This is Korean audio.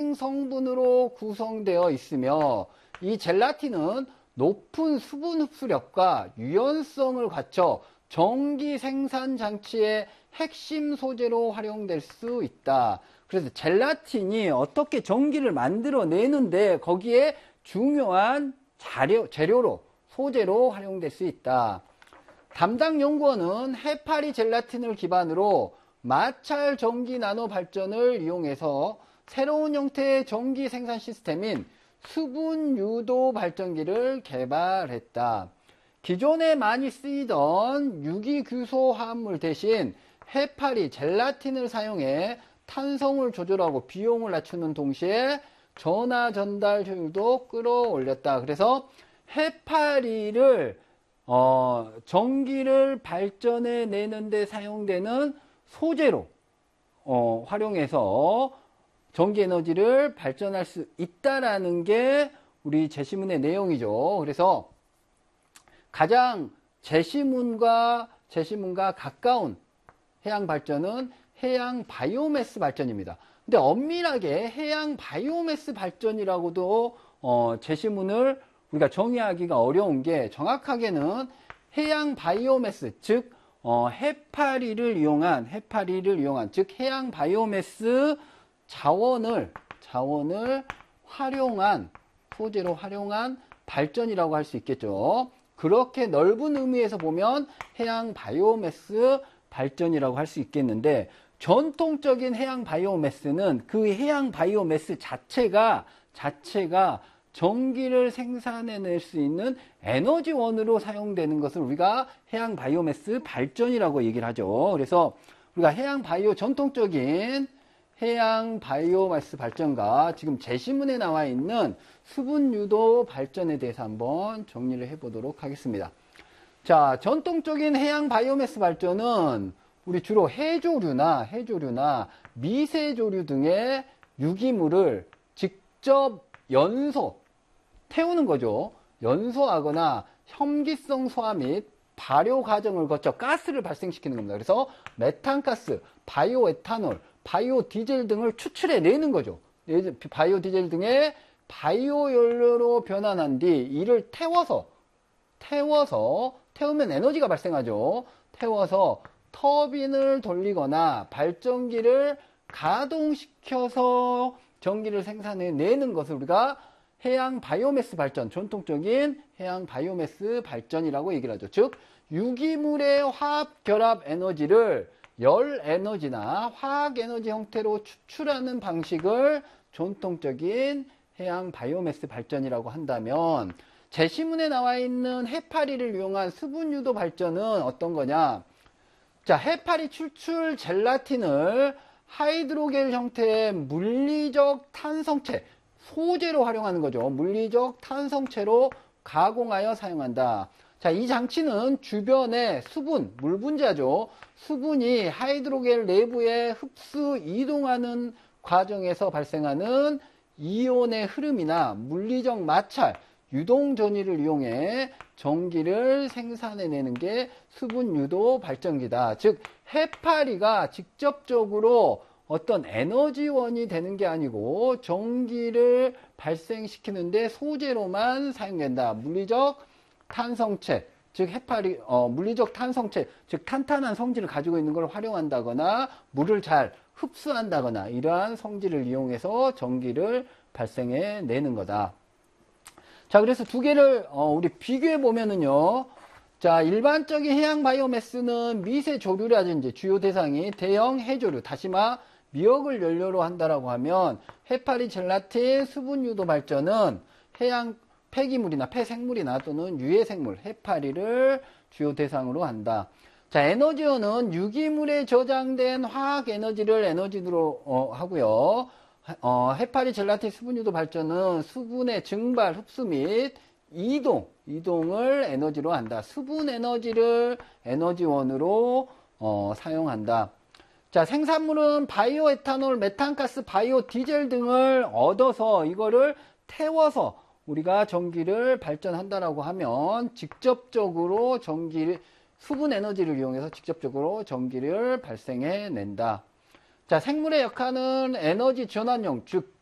성분으로 구성되어 있으며 이 젤라틴은 높은 수분 흡수력과 유연성을 갖춰 전기 생산 장치의 핵심 소재로 활용될 수 있다. 그래서 젤라틴이 어떻게 전기를 만들어내는데 거기에 중요한 재료로, 소재로 활용될 수 있다. 담당 연구원은 해파리 젤라틴을 기반으로 마찰 전기 나노 발전을 이용해서 새로운 형태의 전기 생산 시스템인 수분 유도 발전기를 개발했다. 기존에 많이 쓰이던 유기규소 화합물 대신 해파리 젤라틴을 사용해 탄성을 조절하고 비용을 낮추는 동시에 전하 전달 효율도 끌어올렸다. 그래서 해파리를 전기를 발전해 내는데 사용되는 소재로 활용해서 전기 에너지를 발전할 수 있다라는 게 우리 제시문의 내용이죠. 그래서 가장 제시문과 가까운 해양 발전은 해양 바이오매스 발전입니다. 근데 엄밀하게 해양 바이오매스 발전이라고도 제시문을 우리가 정의하기가 어려운 게 정확하게는 해양 바이오매스, 즉 해파리를 이용한 즉 해양 바이오매스 자원을 활용한 소재로 활용한 발전이라고 할 수 있겠죠. 그렇게 넓은 의미에서 보면 해양 바이오매스 발전이라고 할 수 있겠는데, 전통적인 해양 바이오매스는 그 해양 바이오매스 자체가 전기를 생산해낼 수 있는 에너지원으로 사용되는 것을 우리가 해양 바이오매스 발전이라고 얘기를 하죠. 그래서 우리가 전통적인 해양 바이오매스 발전과 지금 제시문에 나와 있는 수분 유도 발전에 대해서 한번 정리를 해보도록 하겠습니다. 자, 전통적인 해양 바이오매스 발전은 우리 주로 해조류나 미세조류 등의 유기물을 직접 태우는 거죠. 연소하거나 혐기성 소화 및 발효 과정을 거쳐 가스를 발생시키는 겁니다. 그래서 메탄가스, 바이오에탄올, 바이오디젤 등을 추출해내는 거죠. 바이오디젤 등의 바이오연료로 변환한 뒤 이를 태우면 에너지가 발생하죠. 태워서 터빈을 돌리거나 발전기를 가동시켜서 전기를 생산해내는 것을 우리가 해양 바이오매스 발전, 전통적인 해양 바이오매스 발전이라고 얘기를 하죠. 즉, 유기물의 화합 결합 에너지를 열 에너지나 화학 에너지 형태로 추출하는 방식을 전통적인 해양 바이오매스 발전이라고 한다면, 제시문에 나와 있는 해파리를 이용한 수분 유도 발전은 어떤 거냐? 자, 해파리 추출 젤라틴을 하이드로겔 형태의 물리적 탄성체, 소재로 활용하는 거죠. 물리적 탄성체로 가공하여 사용한다. 자, 이 장치는 주변에 물 분자죠. 수분이 하이드로겔 내부에 흡수 이동하는 과정에서 발생하는 이온의 흐름이나 물리적 마찰, 유동 전위를 이용해 전기를 생산해내는 게 수분 유도 발전기다. 즉, 해파리가 직접적으로 어떤 에너지원이 되는 게 아니고 전기를 발생시키는데 소재로만 사용된다. 물리적 탄성체, 즉 물리적 탄성체, 즉 탄탄한 성질을 가지고 있는 걸 활용한다거나 물을 잘 흡수한다거나 이러한 성질을 이용해서 전기를 발생해 내는 거다. 자, 그래서 두 개를 우리 비교해 보면은요. 자, 일반적인 해양 바이오매스는 미세 조류라든지 주요 대상이 대형 해조류, 다시마, 미역을 연료로 한다라고 하면 해파리 젤라틴 수분 유도 발전은 해양 폐기물이나 폐생물이나 또는 유해생물, 해파리를 주요 대상으로 한다. 자, 에너지원은 유기물에 저장된 화학 에너지를 에너지로 하고요. 해파리 젤라틴 수분 유도 발전은 수분의 증발, 흡수 및 이동을 에너지로 한다. 수분 에너지를 에너지원으로 사용한다. 자, 생산물은 바이오에탄올, 메탄가스, 바이오디젤 등을 얻어서 이거를 태워서 우리가 전기를 발전한다라고 하면 직접적으로 수분 에너지를 이용해서 직접적으로 전기를 발생해 낸다. 자, 생물의 역할은 에너지 전환용, 즉